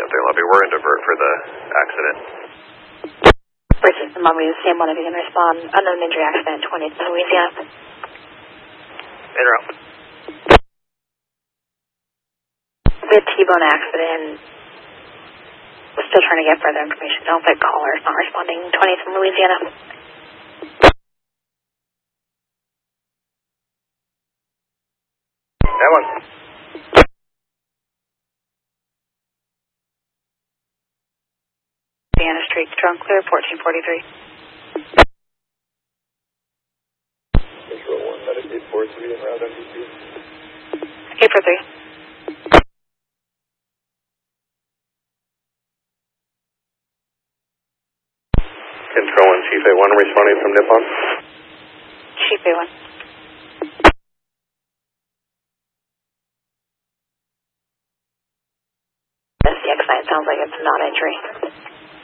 Panther Lobby. We're in divert for the accident. Bridge System Lobby, the same one if you can respond. Unknown injury accident, 20th Louisiana. En route. We had T-bone accident. We're still trying to get further information. Don't think caller is not responding. 20th from Louisiana. That one. Louisiana Street, strong clear, 1443. Control 1, Medicaid 4-3 en route MDC. 843. Control 1, Chief A1 responding from Nippon. Chief A1. SCX 9 sounds like it's not injury.